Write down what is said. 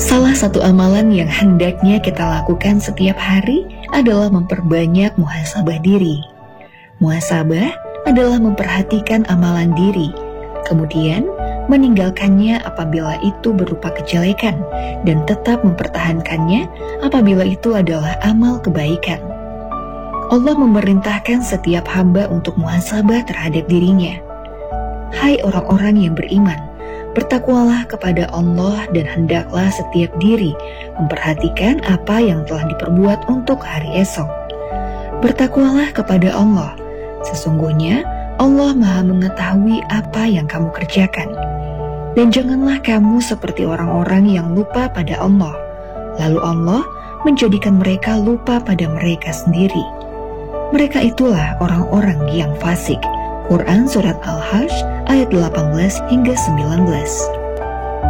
Salah satu amalan yang hendaknya kita lakukan setiap hari adalah memperbanyak muhasabah diri. Muhasabah adalah memperhatikan amalan diri, kemudian meninggalkannya apabila itu berupa kejelekan, dan tetap mempertahankannya apabila itu adalah amal kebaikan. Allah memerintahkan setiap hamba untuk muhasabah terhadap dirinya. Hai orang-orang yang beriman, bertakwalah kepada Allah dan hendaklah setiap diri memperhatikan apa yang telah diperbuat untuk hari esok. Bertakwalah kepada Allah, sesungguhnya Allah Maha mengetahui apa yang kamu kerjakan. Dan janganlah kamu seperti orang-orang yang lupa pada Allah, lalu Allah menjadikan mereka lupa pada mereka sendiri. Mereka itulah orang-orang yang fasik. Quran Surat Al-Hajj ayat 18 hingga 19.